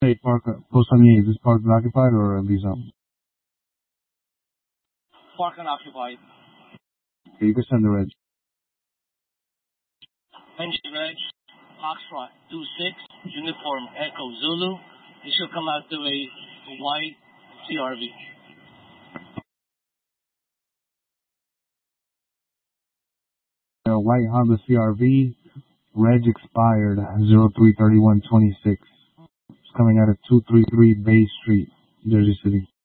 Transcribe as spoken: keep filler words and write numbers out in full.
say park, post twenty-eight, is this parked and occupied or a lease out? Park and occupied. Okay, you can send the reg. Benji Reg, Foxtrot two six, Uniform Echo Zulu. It should come out to a, a white C R V. A white Honda C R V, reg expired zero three thirty-one twenty-six. It's coming out of two thirty-three Bay Street, Jersey City.